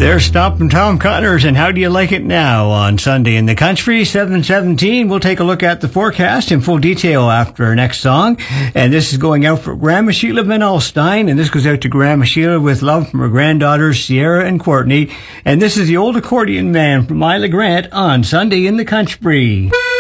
There's Stompin' Tom Connors, and how do you like it now on Sunday in the Country, 7:17. We'll take a look at the forecast in full detail after our next song. And this is going out for Grandma Sheila Van Alstyne, and this goes out to Grandma Sheila with love from her granddaughters, Sierra and Courtney. And this is the Old Accordion Man from Isla Grant on Sunday in the Country.